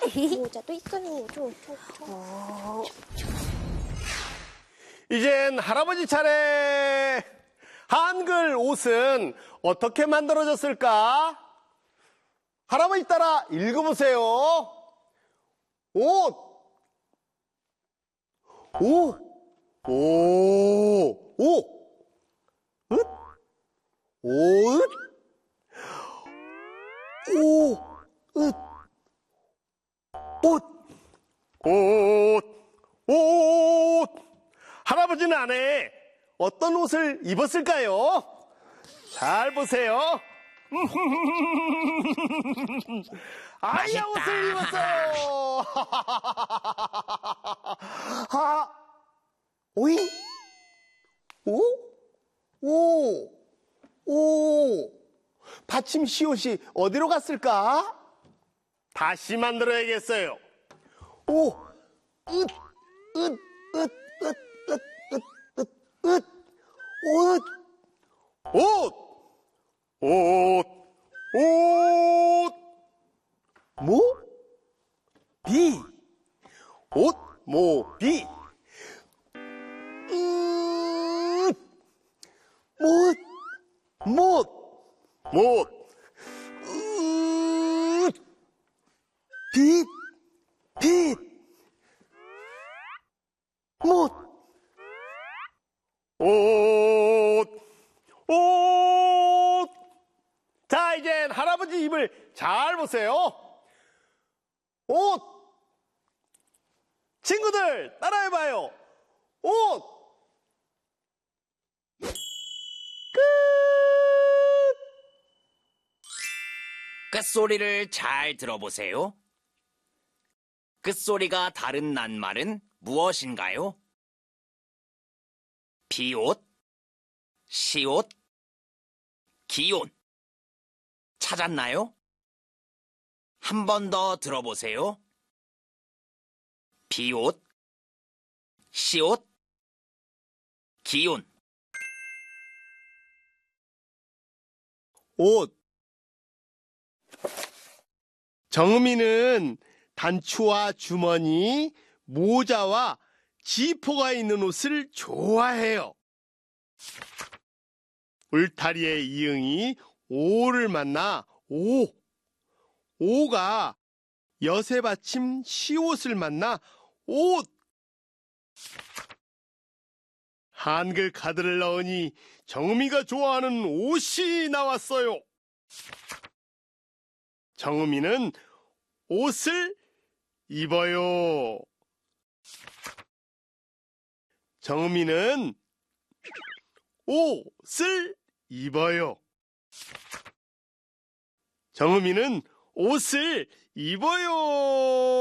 모자도 있어요. 이젠 할아버지 차례. 한글 옷은 어떻게 만들어졌을까? 할아버지 따라 읽어보세요. 옷, 오, 오, 오, 읒, 오읒, 오, 읒, 옷, 옷, 옷. 할아버지는 안에 어떤 옷을 입었을까요? 잘 보세요. 아야 옷을 입었어요. 오잉? 오? 오? 오? 받침 시옷이 어디로 갔을까? 다시 만들어야겠어요. 오, 으, 으, 으, 옷, 옷, 옷, 옷, 모, 비, 옷, 모, 비, 못, 못, 못, 빛, 빛, 못, 옷, 옷. 자, 이젠 할아버지 입을 잘 보세요. 옷. 친구들, 따라해봐요. 옷. 끝. 끝소리를 잘 들어보세요. 끝소리가 다른 낱말은 무엇인가요? 비옷, 시옷, 기온. 찾았나요? 한 번 더 들어보세요. 비옷, 시옷, 기온. 옷. 정음이는 단추와 주머니, 모자와 지퍼가 있는 옷을 좋아해요. 울타리의 이응이 오를 만나 오. 오가 엿에 받침 시옷을 만나 옷. 한글 카드를 넣으니 정음이가 좋아하는 옷이 나왔어요. 정음이는 옷을 입어요. 정음이는 옷을 입어요. 정음이는 옷을 입어요.